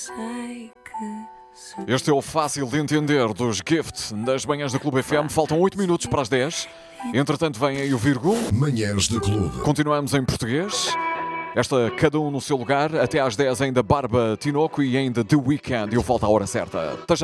Este é o fácil de entender dos Gift das manhãs da Clube FM. Faltam 8 minutos para as 10. Entretanto, vem aí o Virgo. Manhãs da Clube. Continuamos em português. Esta, cada um no seu lugar. Até às 10 ainda Barba Tinoco e ainda The Weeknd. E eu volto à hora certa. Até já.